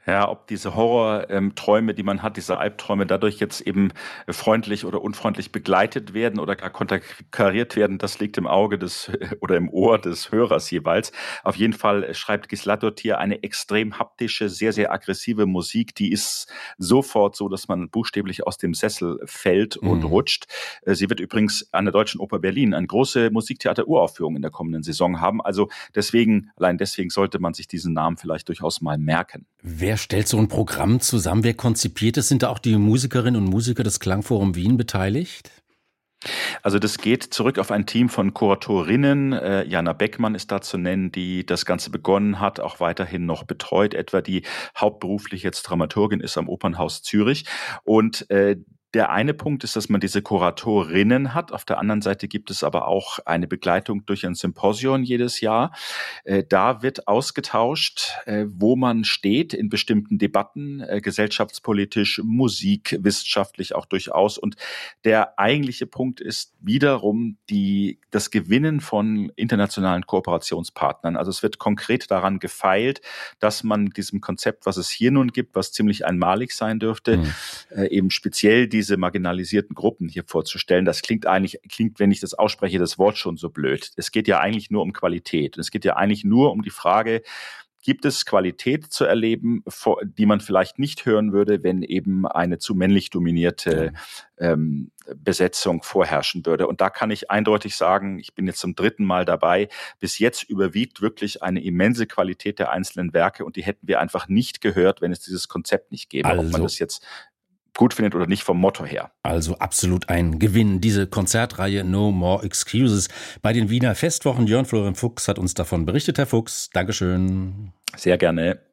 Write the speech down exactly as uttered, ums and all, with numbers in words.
Ja, ob diese Horrorträume, die man hat, diese Albträume dadurch jetzt eben äh, freundlich oder unfreundlich begleitet werden oder gar konterkariert werden, das liegt im Auge des oder im Ohr des Hörers jeweils. Auf jeden Fall äh, schreibt Gisela Dottir eine extrem haptische, sehr, sehr aggressive Musik. Die ist sofort so, dass man buchstäblich aus dem Sessel fällt und Mhm. rutscht. Äh, Sie wird übrigens an der Deutschen Oper Berlin eine große Musiktheater-Uraufführung in der kommenden Saison haben. Also deswegen, allein deswegen sollte man sich diesen Namen vielleicht durchaus mal merken. Wer stellt so ein Programm zusammen? Wer konzipiert es? Sind da auch die Musikerinnen und Musiker des Klangforum Wien beteiligt? Also das geht zurück auf ein Team von Kuratorinnen. Äh, Jana Beckmann ist da zu nennen, die das Ganze begonnen hat, auch weiterhin noch betreut, etwa die hauptberuflich jetzt Dramaturgin ist am Opernhaus Zürich. Und äh, der eine Punkt ist, dass man diese Kuratorinnen hat. Auf der anderen Seite gibt es aber auch eine Begleitung durch ein Symposion jedes Jahr. Äh, da wird ausgetauscht, äh, wo man steht in bestimmten Debatten, äh, gesellschaftspolitisch, Musik, wissenschaftlich auch durchaus. Und der eigentliche Punkt ist wiederum die, das Gewinnen von internationalen Kooperationspartnern. Also es wird konkret daran gefeilt, dass man mit diesem Konzept, was es hier nun gibt, was ziemlich einmalig sein dürfte, Mhm. äh, eben speziell diese marginalisierten Gruppen hier vorzustellen. Das klingt eigentlich, klingt, wenn ich das ausspreche, das Wort schon so blöd. Es geht ja eigentlich nur um Qualität. Es geht ja eigentlich nur um die Frage, gibt es Qualität zu erleben, die man vielleicht nicht hören würde, wenn eben eine zu männlich dominierte ähm, Besetzung vorherrschen würde. Und da kann ich eindeutig sagen, ich bin jetzt zum dritten Mal dabei, bis jetzt überwiegt wirklich eine immense Qualität der einzelnen Werke und die hätten wir einfach nicht gehört, wenn es dieses Konzept nicht gäbe. Also. Ob man das jetzt gut findet oder nicht vom Motto her. Also absolut ein Gewinn, diese Konzertreihe No More Excuses bei den Wiener Festwochen. Jörn Florian Fuchs hat uns davon berichtet. Herr Fuchs, Dankeschön. Sehr gerne.